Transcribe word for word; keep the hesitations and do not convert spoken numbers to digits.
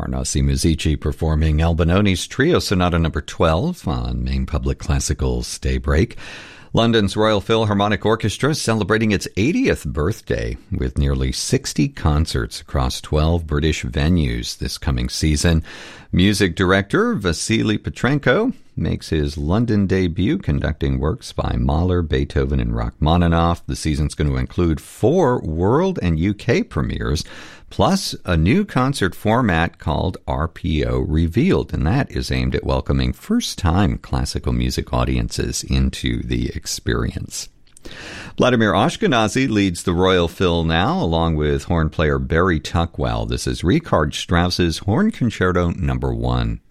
Parnassi Musici performing Albinoni's Trio Sonata number twelve on Maine Public Classical's Daybreak. London's Royal Philharmonic Orchestra is celebrating its eightieth birthday with nearly sixty concerts across twelve British venues this coming season. Music director Vasily Petrenko makes his London debut conducting works by Mahler, Beethoven, and Rachmaninoff. The season's going to include four world and U K premieres, plus a new concert format called R P O Revealed, and that is aimed at welcoming first-time classical music audiences into the experience. Vladimir Ashkenazy leads the Royal Phil now, along with horn player Barry Tuckwell. This is Richard Strauss's Horn Concerto number one.